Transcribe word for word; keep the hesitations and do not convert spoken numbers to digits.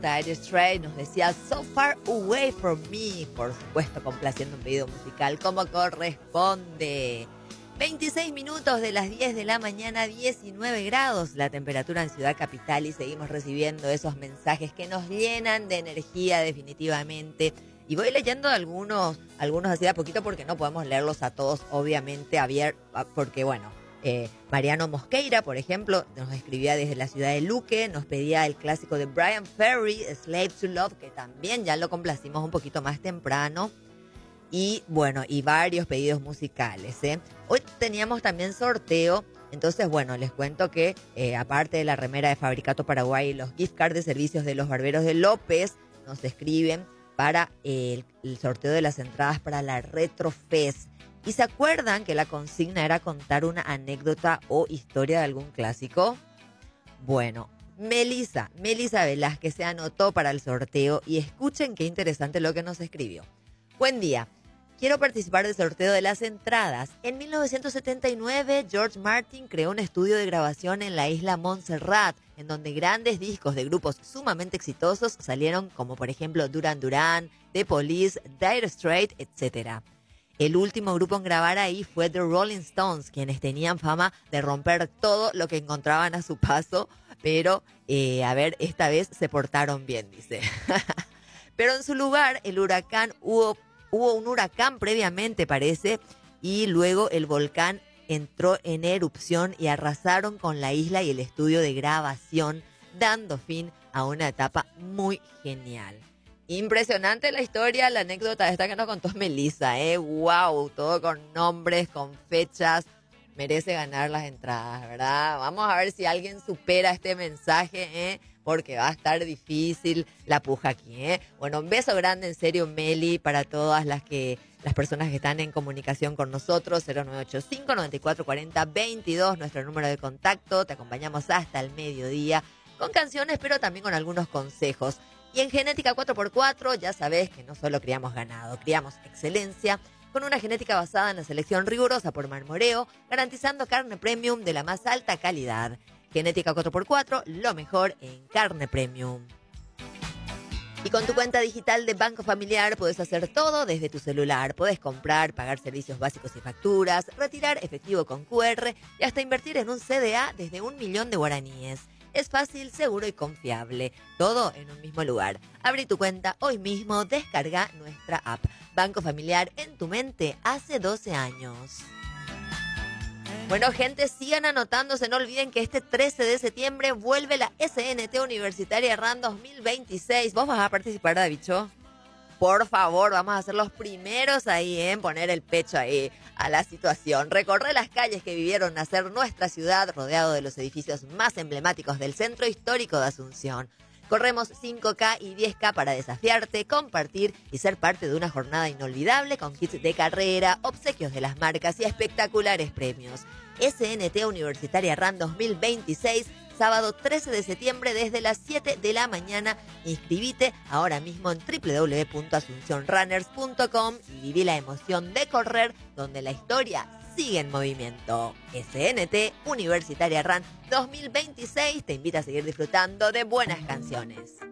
Dire Straits nos decía So Far Away From Me, por supuesto complaciendo un pedido musical como corresponde. veintiséis minutos de las diez de la mañana, diecinueve grados la temperatura en Ciudad Capital y seguimos recibiendo esos mensajes que nos llenan de energía definitivamente. Y voy leyendo algunos, algunos así de a poquito porque no podemos leerlos a todos, obviamente, abier- porque bueno, eh, Mariano Mosqueira, por ejemplo, nos escribía desde la ciudad de Luque, nos pedía el clásico de Brian Ferry, Slave to Love, que también ya lo complacimos un poquito más temprano. Y bueno, y varios pedidos musicales, ¿eh? Hoy teníamos también sorteo, entonces bueno, les cuento que eh, aparte de la remera de Fabricato Paraguay y los gift cards de servicios de los barberos de López, nos escriben para el, el sorteo de las entradas para la Retrofest. ¿Y se acuerdan que la consigna era contar una anécdota o historia de algún clásico? Bueno, Melisa, Melisa Velázquez se anotó para el sorteo y escuchen qué interesante lo que nos escribió. Buen día. Quiero participar del sorteo de las entradas. En mil novecientos setenta y nueve, George Martin creó un estudio de grabación en la isla Montserrat, en donde grandes discos de grupos sumamente exitosos salieron, como por ejemplo Duran Duran, The Police, Dire Straits, etcétera. El último grupo en grabar ahí fue The Rolling Stones, quienes tenían fama de romper todo lo que encontraban a su paso, pero, eh, a ver, esta vez se portaron bien, dice. Pero en su lugar, el huracán hubo... Hubo un huracán previamente, parece, y luego el volcán entró en erupción y arrasaron con la isla y el estudio de grabación, dando fin a una etapa muy genial. Impresionante la historia, la anécdota esta que nos contó Melisa, ¿eh? ¡Wow! Todo con nombres, con fechas. Merece ganar las entradas, ¿verdad? Vamos a ver si alguien supera este mensaje, ¿eh? Porque va a estar difícil la puja aquí, ¿eh? Bueno, un beso grande, en serio, Meli, para todas las que las personas que están en comunicación con nosotros. Cero nueve ocho cinco, nueve cuatro cuatro cero, veintidós, nuestro número de contacto. Te acompañamos hasta el mediodía con canciones, pero también con algunos consejos. Y en Genética cuatro por cuatro, ya sabés que no solo criamos ganado, criamos excelencia, con una genética basada en la selección rigurosa por Marmoreo, garantizando carne premium de la más alta calidad. Genética cuatro por cuatro, lo mejor en carne premium. Y con tu cuenta digital de Banco Familiar podés hacer todo desde tu celular. Podés comprar, pagar servicios básicos y facturas, retirar efectivo con cu erre y hasta invertir en un ce de a desde un millón de guaraníes. Es fácil, seguro y confiable. Todo en un mismo lugar. Abrí tu cuenta hoy mismo, descarga nuestra app. Banco Familiar en tu mente hace doce años. Bueno, gente, sigan anotándose. No olviden que este trece de septiembre vuelve la ese ene te Universitaria RAN dos mil veintiséis. ¿Vos vas a participar, Davicho? Por favor, vamos a ser los primeros ahí en poner el pecho ahí a la situación. Recorre las calles que vivieron nacer nuestra ciudad, rodeado de los edificios más emblemáticos del centro histórico de Asunción. Corremos cinco ka y diez ka para desafiarte, compartir y ser parte de una jornada inolvidable con kits de carrera, obsequios de las marcas y espectaculares premios. ese ene te Universitaria RAN dos mil veintiséis, sábado trece de septiembre desde las siete de la mañana. Inscribite ahora mismo en doble u doble u doble u punto asunción runners punto com y viví la emoción de correr donde la historia sigue en movimiento. ese ene te Universitaria RAN dos mil veintiséis te invita a seguir disfrutando de buenas canciones.